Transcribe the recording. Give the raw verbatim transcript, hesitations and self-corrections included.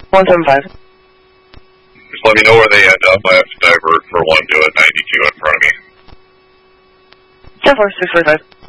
one seven five. Just let me know where they end up. I have to divert for one to a ninety-two in front of me. ten four, six forty-five.